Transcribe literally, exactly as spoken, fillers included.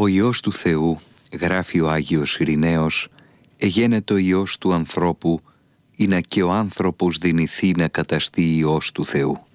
Ο Υιός του Θεού, γράφει ο Άγιος Ειρηναίος, εγένετο Υιός του ανθρώπου, ή να και ο άνθρωπος δυνηθεί να καταστεί Υιός του Θεού.